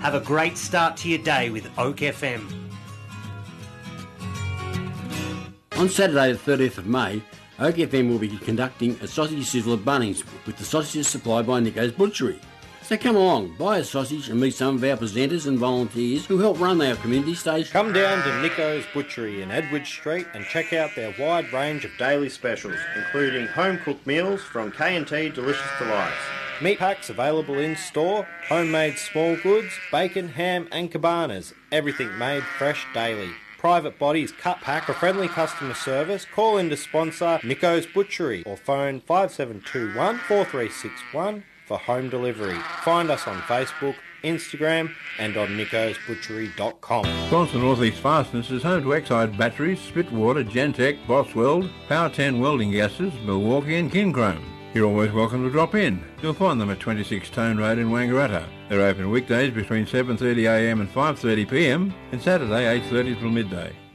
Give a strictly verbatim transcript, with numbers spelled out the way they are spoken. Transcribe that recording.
Have a great start to your day with Oak F M. On Saturday the thirtieth of May, Oak F M will be conducting a sausage sizzle at Bunnings with the sausages supplied by Nico's Butchery. So come along, buy a sausage and meet some of our presenters and volunteers who help run our community station. Come down to Nico's Butchery in Edward Street and check out their wide range of daily specials, including home-cooked meals from K and T Delicious Delights. Meat packs available in store, homemade small goods, bacon, ham and cabanas. Everything made fresh daily. Private bodies cut pack for friendly customer service. Call in to sponsor Nico's Butchery or phone five seven two one, four three six one for home delivery. Find us on Facebook, Instagram and on nicos butchery dot com. Sponsor North East Fastness is home to Exide Batteries, Spitwater, Gentech, Bosweld, Power ten Welding Gases, Milwaukee and Kinchrome. You're always welcome to drop in. You'll find them at twenty-six Tone Road in Wangaratta. They're open weekdays between seven thirty a m and five thirty p m and Saturday eight thirty till midday.